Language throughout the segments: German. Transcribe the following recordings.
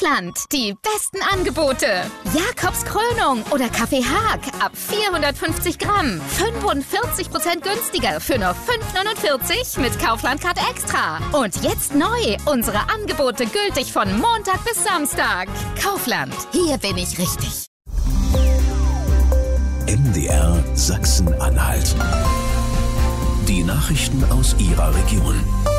Kaufland. Die besten Angebote. Jakobs Krönung oder Kaffee Haag ab 450 Gramm. 45% günstiger für nur 5,49 mit Kaufland-Card Extra. Und jetzt neu. Unsere Angebote gültig von Montag bis Samstag. Kaufland. Hier bin ich richtig. MDR Sachsen-Anhalt. Die Nachrichten aus Ihrer Region.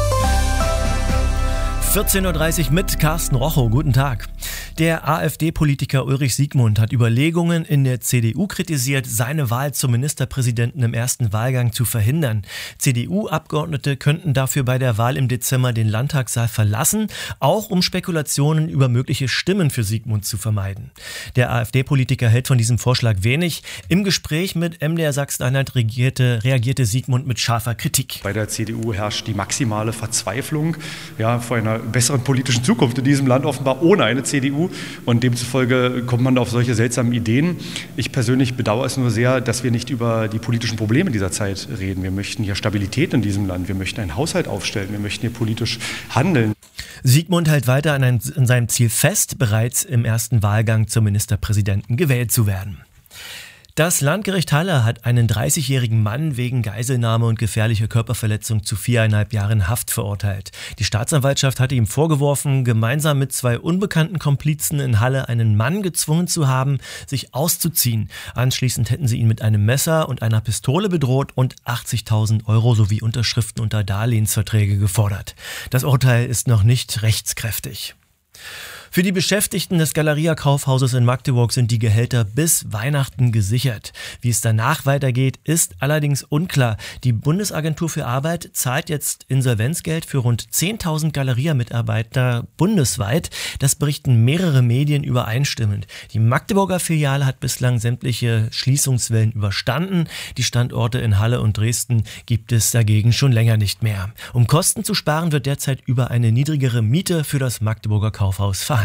14.30 Uhr mit Carsten Rochow. Guten Tag. Der AfD-Politiker Ulrich Siegmund hat Überlegungen in der CDU kritisiert, seine Wahl zum Ministerpräsidenten im ersten Wahlgang zu verhindern. CDU-Abgeordnete könnten dafür bei der Wahl im Dezember den Landtagssaal verlassen, auch um Spekulationen über mögliche Stimmen für Siegmund zu vermeiden. Der AfD-Politiker hält von diesem Vorschlag wenig. Im Gespräch mit MDR Sachsen-Anhalt reagierte Siegmund mit scharfer Kritik. Bei der CDU herrscht die maximale Verzweiflung vor einer besseren politischen Zukunft in diesem Land, offenbar ohne eine CDU. Und demzufolge kommt man auf solche seltsamen Ideen. Ich persönlich bedauere es nur sehr, dass wir nicht über die politischen Probleme dieser Zeit reden. Wir möchten hier Stabilität in diesem Land. Wir möchten einen Haushalt aufstellen. Wir möchten hier politisch handeln. Siegmund hält weiter an seinem Ziel fest, bereits im ersten Wahlgang zum Ministerpräsidenten gewählt zu werden. Das Landgericht Halle hat einen 30-jährigen Mann wegen Geiselnahme und gefährlicher Körperverletzung zu 4,5 Jahren Haft verurteilt. Die Staatsanwaltschaft hatte ihm vorgeworfen, gemeinsam mit 2 unbekannten Komplizen in Halle einen Mann gezwungen zu haben, sich auszuziehen. Anschließend hätten sie ihn mit einem Messer und einer Pistole bedroht und 80.000 € sowie Unterschriften unter Darlehensverträge gefordert. Das Urteil ist noch nicht rechtskräftig. Für die Beschäftigten des Galeria-Kaufhauses in Magdeburg sind die Gehälter bis Weihnachten gesichert. Wie es danach weitergeht, ist allerdings unklar. Die Bundesagentur für Arbeit zahlt jetzt Insolvenzgeld für rund 10.000 Galeria-Mitarbeiter bundesweit. Das berichten mehrere Medien übereinstimmend. Die Magdeburger Filiale hat bislang sämtliche Schließungswellen überstanden. Die Standorte in Halle und Dresden gibt es dagegen schon länger nicht mehr. Um Kosten zu sparen, wird derzeit über eine niedrigere Miete für das Magdeburger Kaufhaus verhandelt.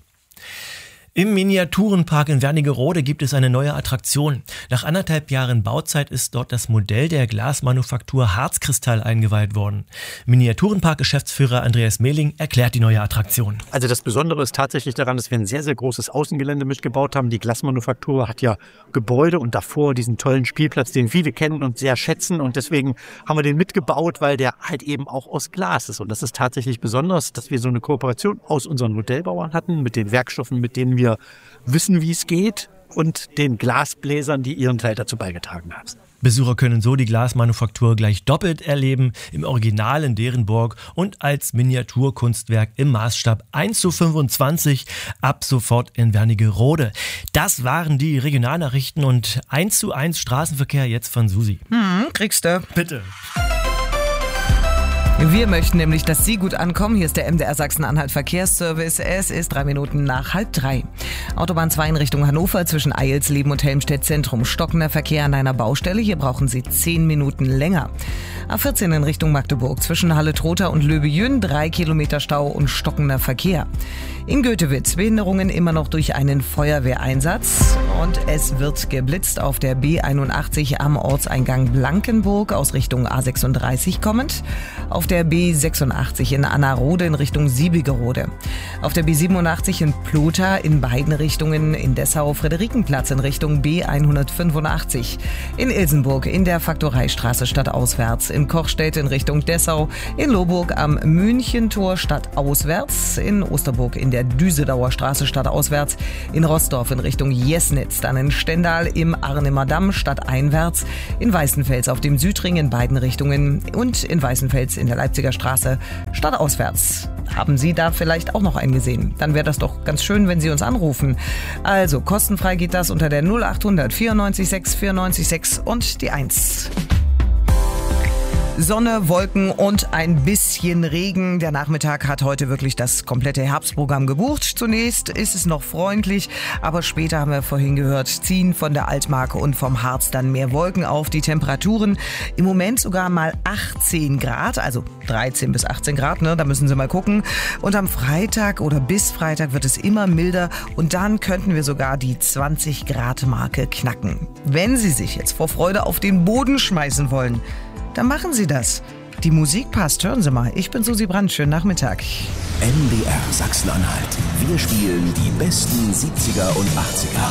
Im Miniaturenpark in Wernigerode gibt es eine neue Attraktion. Nach 1,5 Jahren Bauzeit ist dort das Modell der Glasmanufaktur Harzkristall eingeweiht worden. Miniaturenpark-Geschäftsführer Andreas Mehling erklärt die neue Attraktion. Also das Besondere ist tatsächlich daran, dass wir ein sehr, sehr großes Außengelände mitgebaut haben. Die Glasmanufaktur hat ja Gebäude und davor diesen tollen Spielplatz, den viele kennen und sehr schätzen. Und deswegen haben wir den mitgebaut, weil der halt eben auch aus Glas ist. Und das ist tatsächlich besonders, dass wir so eine Kooperation aus unseren Modellbauern hatten, mit den Werkstoffen, mit denen wir wissen, wie es geht, und den Glasbläsern, die ihren Teil dazu beigetragen haben. Besucher können so die Glasmanufaktur gleich doppelt erleben, im Original in Derenburg und als Miniaturkunstwerk im Maßstab 1:25 ab sofort in Wernigerode. Das waren die Regionalnachrichten und 1:1 Straßenverkehr jetzt von Susi. Kriegst du. Bitte. Wir möchten nämlich, dass Sie gut ankommen. Hier ist der MDR Sachsen-Anhalt Verkehrsservice. Es ist 3 Minuten nach 2:30. Autobahn 2 in Richtung Hannover zwischen Eilsleben und Helmstedt Zentrum. Stockender Verkehr an einer Baustelle. Hier brauchen Sie 10 Minuten länger. A14 in Richtung Magdeburg zwischen Halle-Trotha und Löbejün 3 Kilometer Stau und stockender Verkehr. In Götewitz Behinderungen immer noch durch einen Feuerwehreinsatz. Und es wird geblitzt auf der B81 am Ortseingang Blankenburg aus Richtung A36 kommend. Auf der B86 in Annerode in Richtung Siebigerode. Auf der B87 in Plotha in beiden Richtungen, in Dessau Friederikenplatz in Richtung B185. In Ilsenburg in der Faktoreistraße stadtauswärts. In Kochstedt in Richtung Dessau. In Lohburg am Münchentor stadtauswärts. In Osterburg in der Düsedauer Straße stadtauswärts. In Roßdorf in Richtung Jesnitz. Dann in Stendal im Arnhemer Damm stadteinwärts. In Weißenfels auf dem Südring in beiden Richtungen. Und in Weißenfels in der Leipziger Straße stadtauswärts. Haben Sie da vielleicht auch noch einen gesehen? Dann wäre das doch ganz schön, wenn Sie uns anrufen. Also kostenfrei geht das unter der 0800 94 6 94 6 und die 1. Sonne, Wolken und ein bisschen Regen. Der Nachmittag hat heute wirklich das komplette Herbstprogramm gebucht. Zunächst ist es noch freundlich, aber später haben wir vorhin gehört, ziehen von der Altmark und vom Harz dann mehr Wolken auf. Die Temperaturen im Moment sogar mal 18 Grad, also 13 bis 18 Grad, ne? Da müssen Sie mal gucken. Und am Freitag oder bis Freitag wird es immer milder und dann könnten wir sogar die 20 Grad Marke knacken. Wenn Sie sich jetzt vor Freude auf den Boden schmeißen wollen, dann machen Sie das. Die Musik passt, hören Sie mal. Ich bin Susi Brandt, schönen Nachmittag. MDR Sachsen-Anhalt. Wir spielen die besten 70er und 80er.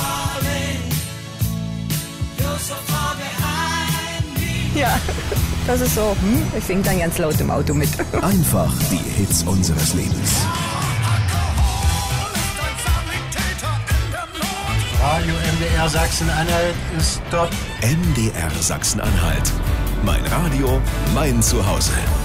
Ja, das ist so. Ich singe dann ganz laut im Auto mit. Einfach die Hits unseres Lebens. Radio MDR Sachsen-Anhalt ist top. MDR Sachsen-Anhalt. Mein Radio, mein Zuhause.